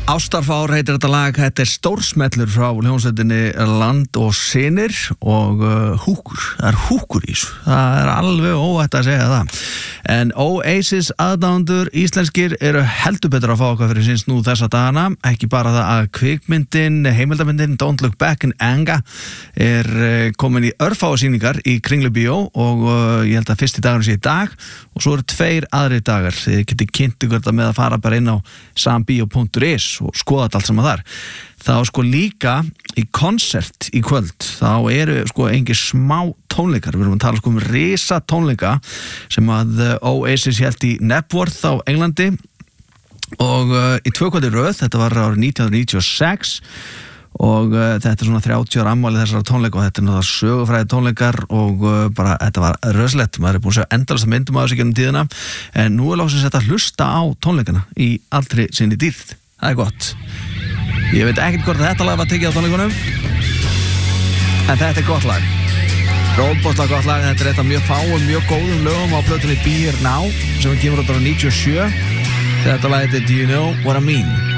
Ástarfár heitir þetta lag, þetta stórsmellur frá hljómsveitinni Land og Synir og húkur, það húkur í þessu, það alveg óætt að segja það. En Oasis aðdáendur íslenskir eru heldur betur að fá okkar fyrir síns nú þessa dagana, ekki bara það að kvikmyndin, heimildamyndin Don't Look Back in Anger komin í örfáasýningar í Kringlubíó og ég held að fyrsti dagur sé í dag og svo eru 2 aðrir dagar, þið getið kynnt ykkur þetta með að fara bara inn á sambio.is og skoða þetta allt saman þar. Þá sko líka í konsert í kvöld, þá eru sko engin smá tónleikar, við erum að tala sko risa tónleika sem að Oasis hélt í Knebworth á Englandi og í 2 kvöldi röð, þetta var árið 1996 og þetta svona 30 ára afmæli þessara tónleika og þetta náttúrulega sögufræði tónleikar og bara þetta var röslegt, maður búin að sjá endalasta myndum af þessu gegnum tíðina en nú loksins þetta að hlusta á tónleikana í allri sinni dýrð. Það gott. Ég veit ekkert hvort þetta lag var tekið á tónleikunum en þetta gott lag. Róbóðslega gott lag, þetta eitt af mjög fáum, mjög góðum lögum á plötunni Be Here Now sem kemur út ára 97. Þetta lag heitir Do You Know What I Mean?